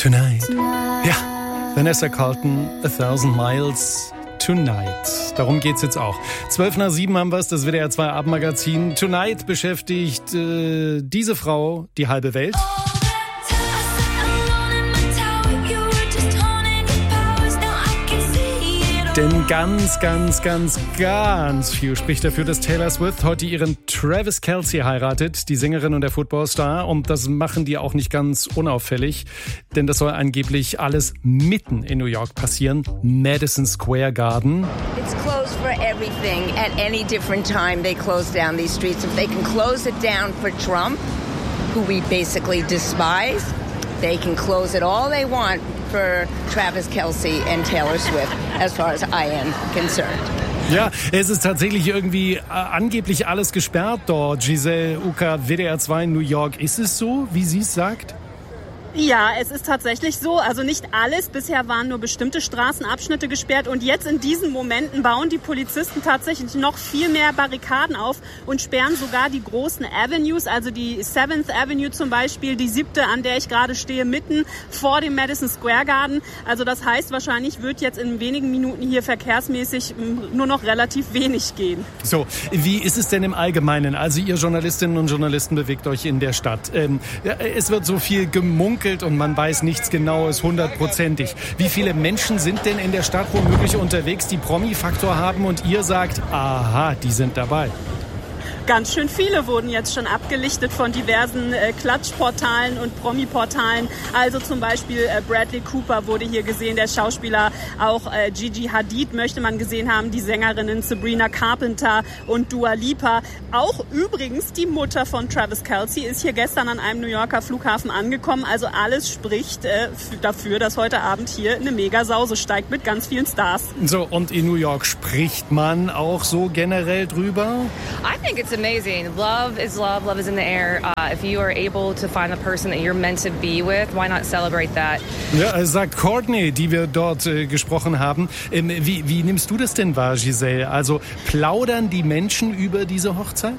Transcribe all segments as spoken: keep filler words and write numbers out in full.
Tonight. Ja, Vanessa Carlton, A Thousand Miles Tonight. Darum geht's jetzt auch. Zwölf nach sieben haben wir es, das W D R zwei Abendmagazin. Tonight beschäftigt äh, diese Frau die halbe Welt. Denn ganz, ganz, ganz, ganz viel spricht dafür, dass Taylor Swift heute ihren Travis Kelce heiratet, die Sängerin und der Footballstar. Und das machen die auch nicht ganz unauffällig, denn das soll angeblich alles mitten in New York passieren. Madison Square Garden. It's closed for everything. At any different time they close down these streets. If they can close it down for Trump, who we basically despise, they can close it all they want for Travis Kelce and Taylor Swift, as far as I am concerned. Ja, es ist tatsächlich irgendwie äh, angeblich alles gesperrt dort. Giselle Ucker, W D R zwei New York. Ist es so, wie sie es sagt? Ja, es ist tatsächlich so. Also nicht alles. Bisher waren nur bestimmte Straßenabschnitte gesperrt. Und jetzt in diesen Momenten bauen die Polizisten tatsächlich noch viel mehr Barrikaden auf und sperren sogar die großen Avenues, also die Seventh Avenue zum Beispiel, die siebte, an der ich gerade stehe, mitten vor dem Madison Square Garden. Also das heißt, wahrscheinlich wird jetzt in wenigen Minuten hier verkehrsmäßig nur noch relativ wenig gehen. So, wie ist es denn im Allgemeinen? Also ihr Journalistinnen und Journalisten bewegt euch in der Stadt. Ähm, es wird so viel gemunkelt und man weiß nichts Genaues hundertprozentig. Wie viele Menschen sind denn in der Stadt womöglich unterwegs, die Promi-Faktor haben und ihr sagt, aha, die sind dabei? Ganz schön viele wurden jetzt schon abgelichtet von diversen äh, Klatschportalen und Promi-Portalen. Also zum Beispiel äh, Bradley Cooper wurde hier gesehen, der Schauspieler. Auch äh, Gigi Hadid möchte man gesehen haben, die Sängerinnen Sabrina Carpenter und Dua Lipa. Auch übrigens die Mutter von Travis Kelce ist hier gestern an einem New Yorker Flughafen angekommen. Also alles spricht äh, f- dafür, dass heute Abend hier eine Mega-Sause steigt mit ganz vielen Stars. So, und in New York spricht man auch so generell drüber? I think it's amazing. Love is love. Love is in the air. Uh, if you are able to find the person that you're meant to be with, why not celebrate that? Ja, sagt Courtney, die wir dort äh, gesprochen haben. Ähm, wie, wie nimmst du das denn wahr, Giselle? Also plaudern die Menschen über diese Hochzeit?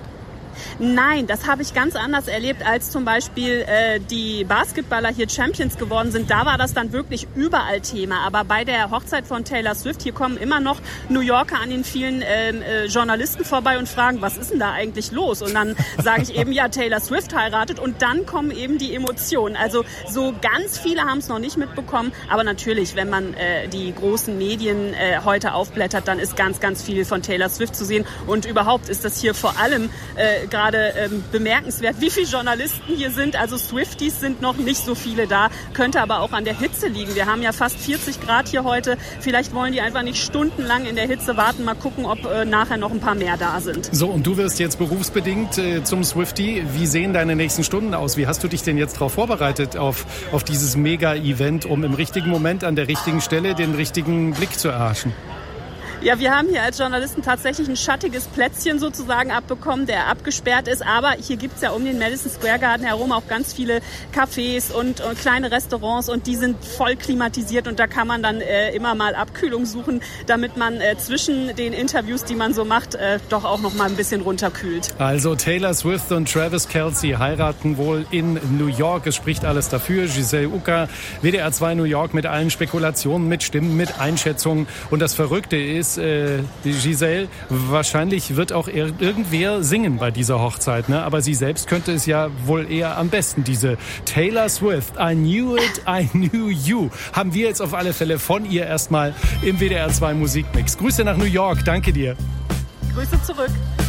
Nein, das habe ich ganz anders erlebt, als zum Beispiel äh, die Basketballer hier Champions geworden sind. Da war das dann wirklich überall Thema. Aber bei der Hochzeit von Taylor Swift, hier kommen immer noch New Yorker an den vielen äh, Journalisten vorbei und fragen, was ist denn da eigentlich los? Und dann sage ich eben, ja, Taylor Swift heiratet. Und dann kommen eben die Emotionen. Also so ganz viele haben es noch nicht mitbekommen. Aber natürlich, wenn man äh, die großen Medien äh, heute aufblättert, dann ist ganz, ganz viel von Taylor Swift zu sehen. Und überhaupt ist das hier vor allem äh, gerade ähm, bemerkenswert, wie viele Journalisten hier sind. Also Swifties sind noch nicht so viele da, könnte aber auch an der Hitze liegen. Wir haben ja fast vierzig Grad hier heute. Vielleicht wollen die einfach nicht stundenlang in der Hitze warten. Mal gucken, ob äh, nachher noch ein paar mehr da sind. So, und du wirst jetzt berufsbedingt äh, zum Swiftie. Wie sehen deine nächsten Stunden aus? Wie hast du dich denn jetzt darauf vorbereitet, auf, auf dieses Mega-Event, um im richtigen Moment an der richtigen Stelle den richtigen Blick zu erhaschen? Ja, wir haben hier als Journalisten tatsächlich ein schattiges Plätzchen sozusagen abbekommen, der abgesperrt ist. Aber hier gibt's ja um den Madison Square Garden herum auch ganz viele Cafés und, und kleine Restaurants und die sind voll klimatisiert und da kann man dann äh, immer mal Abkühlung suchen, damit man äh, zwischen den Interviews, die man so macht, äh, doch auch noch mal ein bisschen runterkühlt. Also Taylor Swift und Travis Kelce heiraten wohl in New York. Es spricht alles dafür. Giselle Ucker, W D R zwei New York mit allen Spekulationen, mit Stimmen, mit Einschätzungen. Und das Verrückte ist, Äh, Giselle, wahrscheinlich wird auch ir- irgendwer singen bei dieser Hochzeit, ne? Aber sie selbst könnte es ja wohl eher am besten. Diese Taylor Swift, I knew it, I knew you, haben wir jetzt auf alle Fälle von ihr erstmal im W D R zwei Musikmix. Grüße nach New York, danke dir. Grüße zurück.